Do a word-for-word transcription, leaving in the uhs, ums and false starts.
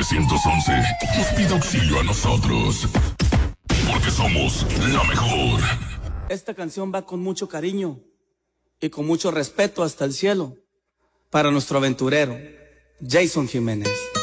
nueve once nos pide auxilio a nosotros. Porque somos la mejor. Esta canción va con mucho cariño y con mucho respeto hasta el cielo para nuestro aventurero, Jason Jiménez.